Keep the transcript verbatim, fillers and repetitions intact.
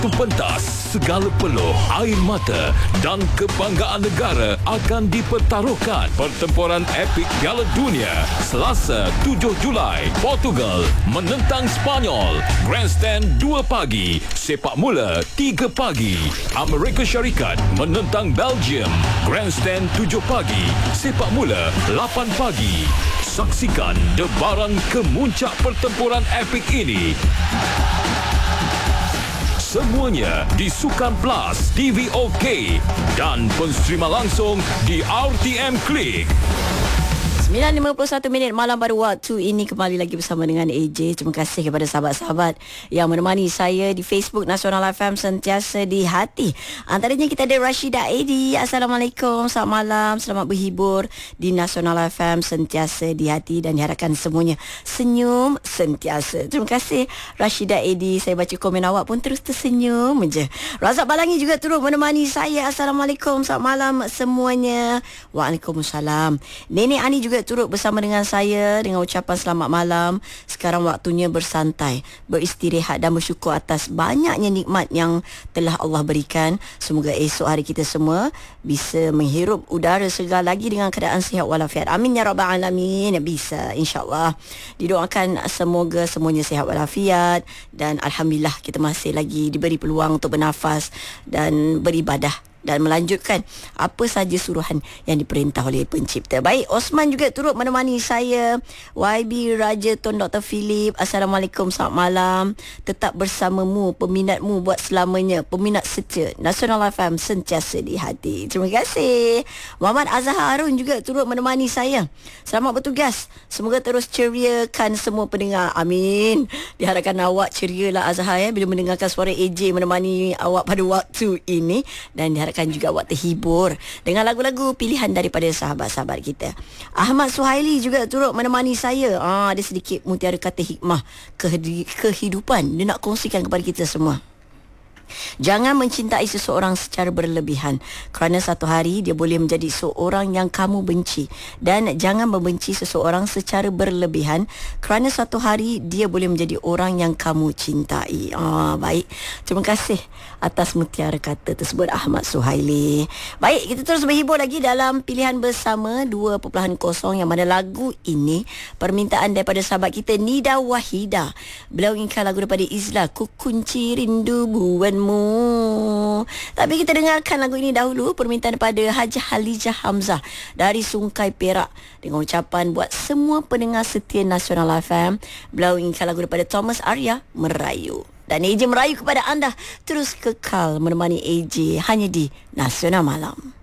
Pentas segala peluh, air mata dan kebanggaan negara akan dipertaruhkan. Pertempuran epik Piala Dunia Selasa tujuh Julai, Portugal menentang Spanyol. Grandstand dua pagi, sepak mula tiga pagi. Amerika Syarikat menentang Belgium. Grandstand tujuh pagi, sepak mula lapan pagi. Saksikan debaran kemuncak pertempuran epik ini. Semuanya di Sukan Plus, T V O K dan penstrima langsung di R T M Klik. sembilan lima puluh satu minit malam pada waktu ini kembali lagi bersama dengan A J. Terima kasih kepada sahabat-sahabat yang menemani saya di Facebook Nasional F M sentiasa di hati. Antaranya kita ada Rashidah Edi. Assalamualaikum, selamat malam, selamat berhibur di Nasional F M sentiasa di hati dan diharapkan semuanya senyum sentiasa. Terima kasih Rashidah Edi. Saya baca komen awak pun terus tersenyum je. Razak Balangi juga turut menemani saya. Assalamualaikum, selamat malam semuanya. Waalaikumsalam. Nenek Ani juga turut bersama dengan saya dengan ucapan selamat malam. Sekarang waktunya bersantai, beristirahat dan bersyukur atas banyaknya nikmat yang telah Allah berikan. Semoga esok hari kita semua bisa menghirup udara segar lagi dengan keadaan sihat walafiat. Amin ya rabbal alamin. Bisa, insya-Allah. Didoakan semoga semuanya sihat walafiat dan alhamdulillah kita masih lagi diberi peluang untuk bernafas dan beribadah dan melanjutkan apa saja suruhan yang diperintah oleh pencipta. Baik, Osman juga turut menemani saya. Y B Raja Tun Doktor Philip. Assalamualaikum, selamat malam. Tetap bersamamu, peminatmu buat selamanya. Peminat setia Nasional F M sentiasa di hati. Terima kasih. Muhammad Azhar Harun juga turut menemani saya. Selamat bertugas. Semoga terus ceriakan semua pendengar. Amin. Diharapkan awak cerialah Azhar ya bila mendengarkan suara A J menemani awak pada waktu ini, dan diharapkan akan juga awak terhibur dengan lagu-lagu pilihan daripada sahabat-sahabat kita. Ahmad Suhaili juga turut menemani saya. Ah, ada sedikit mutiara kata hikmah kehidupan dia nak kongsikan kepada kita semua. Jangan mencintai seseorang secara berlebihan, kerana satu hari dia boleh menjadi seorang yang kamu benci. Dan jangan membenci seseorang secara berlebihan, kerana satu hari dia boleh menjadi orang yang kamu cintai. Ah, baik. Terima kasih atas mutiara kata tersebut Ahmad Suhaili. Baik, kita terus berhibur lagi dalam pilihan bersama dua titik kosong, yang mana lagu ini permintaan daripada sahabat kita Nida Wahida. Beliau inginkan lagu daripada Izla, Ku Kunci Rindu Buanmu. Tapi kita dengarkan lagu ini dahulu, permintaan daripada Haji Halijah Hamzah dari Sungai Perak, dengan ucapan buat semua pendengar setia Nasional F M. Beliau inginkan lagu daripada Thomas Arya, Merayu. Dan A J merayu kepada anda terus kekal menemani A J hanya di Nasional Malam.